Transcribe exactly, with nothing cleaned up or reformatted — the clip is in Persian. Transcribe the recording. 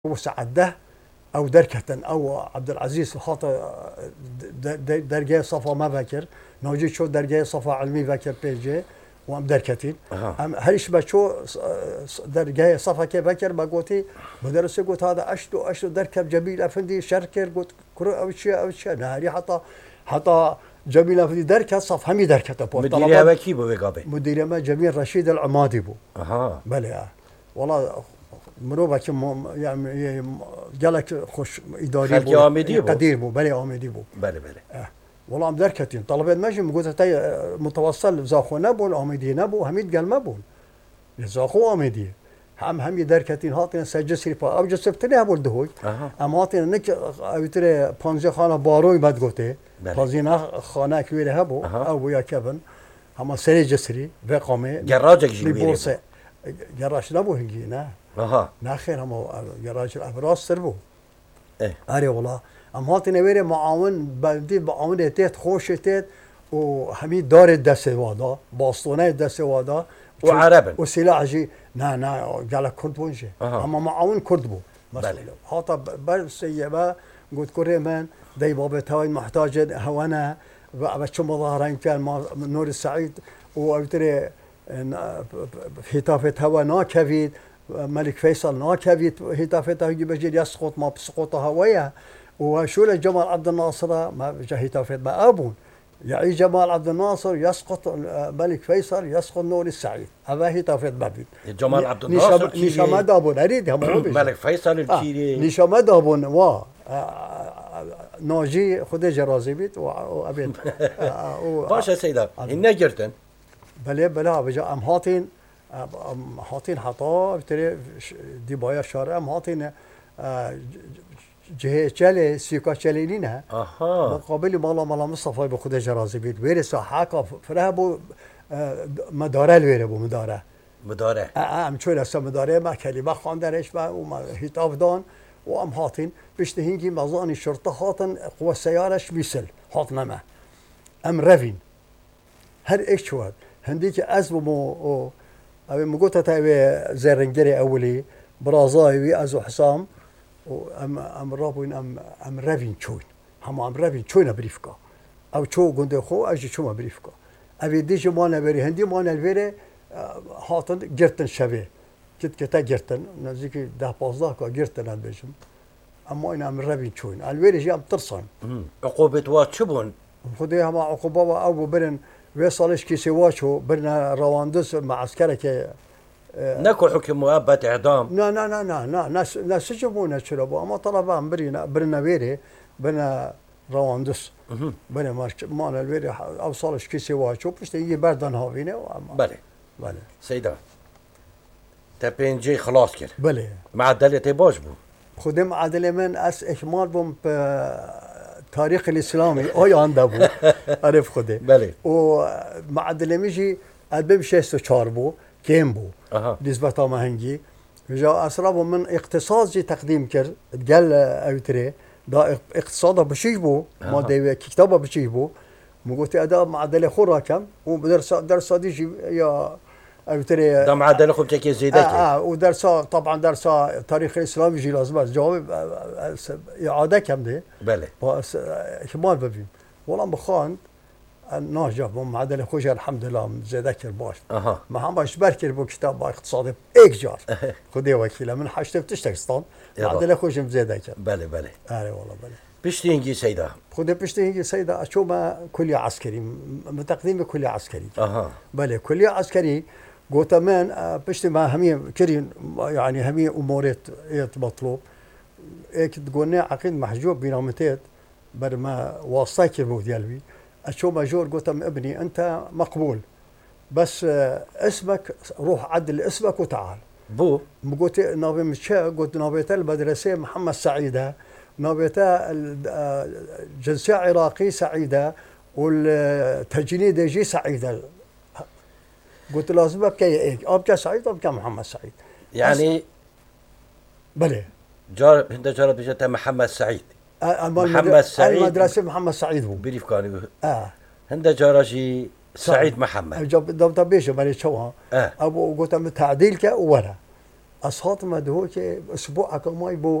وسعده او دركة او عبد العزيز خاطر درجه صفا ما فكر نوجي شو درجه صفا علمي فكر بيجي وام دركتين ام هريش بشو درجه صفا كيف فكر بقوتي بدرس قلت هذا اشتو اشتو دركب جميل افندي شركر قلت كرو او شيء او شيء نهاري حتى حتى جميل افندي دركه صف همي دركته مديري هذا كيف بقابي مديري ما جميل رشيد العمادي بو اها بله والله مروبه كم يعني جالك خوش اداري بو قدير بو بلي آمدي بو بله بله اه والله ام دركتين طلبت ماشي قلت تي متوصل زاخو نبون آمدي نبو حميد قال ما بون زاخو آمدي هم هم دركتين هاتين سجسري با او جسبتني هبول دهوي ام هاتين نك اوتري پانزده خانه باروي بد گوته پازینا خانه کویره هبو او یا کبن هم سری جسری و قامه جراجك جيبي جراج نبو هنجي نه اها نه خير هم جراج الابراج سربو ايه اري والله ام هاتين ويري معاون بلدي معاون تيت خوش تيت وحميد دار الدس وادا باستونه الدس وادا وعربا وسلاحجي نا نا قال كرد بونجي اما معاون كرد بو مثلا هاتا برسيبا قلت كريمان دي بابت هاي محتاج هوانا بشو مظاهرين كان نور السعيد وقلت هتافت هوا ناكفيد ملك فيصل ناكفيد هتافت هاي بجي يسقط ما بسقط هوايا وشو جمال عبد الناصر ما هتافت ما ابون يعني جمال عبد الناصر يسقط ملك فيصل يسقط نور السعيد هذا هتافت ما بيد جمال عبد الناصر نشامد ابون اريد هم ملك فيصل الكيري نشامد ابون وا ناجي خد جرازي بيت وابين باشا سيدا هن جرتن بله بله بجا ام هاتين ام هاتين حطا بتري دي بايا شارع ام هاتين جهه چله سيكا چلينينه اها مقابل مالا مالا مصطفى بخد جرازي بيت وير ساحاكا فرهبو مداره الوير بو مداره مداره ام چول است مداره ما كلمه خواندرش و هتاف دان و ام هاتين بيشتهينجي مزان الشرطه هاتن قوى سيارش بيسل هاتنا ما ام رفين هر ايش شواد هنديك ازبو مو ابي مقوتا تاوي زرنجري اولي برازاوي ازو حسام وام ام رابين ام ام رافين تشوين هم ام رافين تشوين بريفكا او تشو غوندو خو اجي تشو بريفكا ابي ديجي مانا بري هندي مانا الفيري هاتن جرتن شبه كت كتا جرتن نزيك ده بازدا كا جرتن البجم اما انا ام رافين تشوين الفيري جي ام ترسن عقوبه واتشبون خدي هم عقوبه او برن وصلش كي سواشو برنا رواندس معسكره كي نكو حكم مؤبد اعدام لا لا لا لا لا ناس ناس يجيبونا شربوا اما طلبان برينا برنا فيري برنا رواندس برنا مارش مال الفيري اوصلش كي سواشو بس يجي بردن هاوينه بله بله سيدا تبين جي خلاص كده بله معدل تباش بو خدم معدل من اس اكمال بم تاريخ الاسلامي اي عنده بو عرف خده بله ومعدل ميجي البيب شيستو چاربو كيم بو اها نسبة ما هنجي جا اسرابو من اقتصاد جي تقديم كر قال اوتري دا اقتصاد بشيش بو ما دي كتابه بشيش بو مقوتي اداء معدل خو راكم ودرس درس ديجي يا اوتري دا معدل خو بتكي زيدك اه اه ودرس طبعا درس تاريخ الاسلام يجي لازم جواب اعاده كم دي بله بس احتمال ببين والله بخان ناجح معدل خوش الحمد لله متذكر باش اها ما هم باش بركر بو كتاب با اقتصادي ايك جار خدي وكيله من حشت بتشتكستان معدل خوش متذكر بله بله اه والله بله بيشتينجي سيدا خدي بيشتينجي سيدا شو ما كليه عسكري متقدم كليه عسكري اها بله كليه عسكري قلت من بيشتي ما همي كرين يعني همي امورات مطلوب هيك تقولنا عقيد محجوب بينامتات بر ما واصاك المو ديالبي اشو ماجور قلت ابني انت مقبول بس اسمك روح عدل اسمك وتعال بو قلت نابي مشا قلت نابيتا المدرسه محمد سعيده نابيتا الجنسيه عراقي سعيده والتجنيد يجي سعيده قلت لازم ابكي ايه ابكي سعيد ابكي محمد سعيد يعني بله جار هند جار بيجتا محمد سعيد محمد سعيد المدرسه محمد سعيد هو بيريف كانوا اه هند جارجي سعيد محمد جاب دب دبيش بالي شوها اه ابو قلت تعديلك ولا از هاتم دهو که اسبوع کمای بو